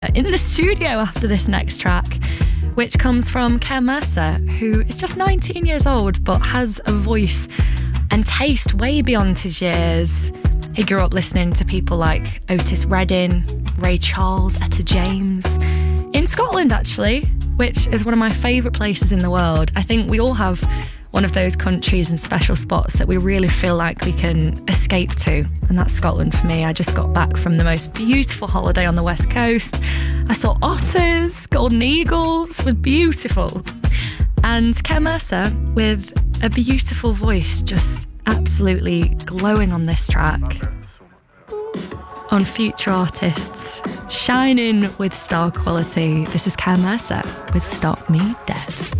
in the studio after this next track, which comes from Ken Mercer, who is just 19 years old but has a voice and taste way beyond his years. He grew up listening to people like Otis Redding, Ray Charles, Etta James, in Scotland actually, which is one of my favourite places in the world. I think we all have one of those countries and special spots that we really feel like we can escape to, and that's Scotland for me. I just got back from the most beautiful holiday on the west coast. I saw otters, golden eagles. It was beautiful. And Ken Mercer, with a beautiful voice, just absolutely glowing on this track. On Future Artists, shining with star quality, this is Ken Mercer with Stop Me Dead.